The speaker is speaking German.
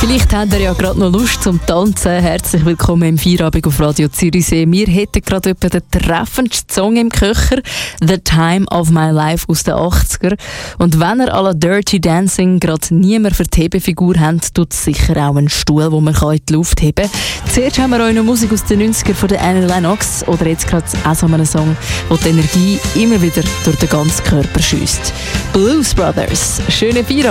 Vielleicht habt ihr ja gerade noch Lust zum Tanzen. Herzlich willkommen im Feierabend auf Radio Zürichsee. Wir hätten gerade etwa den treffendsten Song im Köcher, «The Time of My Life» aus den 80er. Und wenn ihr alle Dirty Dancing gerade niemand für die Hebefigur habt, tut es sicher auch einen Stuhl, den man in die Luft heben kann. Zuerst haben wir euch noch Musik aus den 90ern von der Annie Lennox oder jetzt gerade auch so einen Song, der die Energie immer wieder durch den ganzen Körper schiesst. Blues Brothers. Schöne Feierabend.